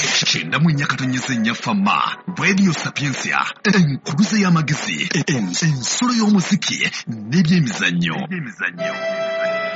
kyenda mu nnyakatonnyesa ennyafamma Radio Sapiensia enkuluze y'amagezi ensolo y'omuziki n'ebyemizannyo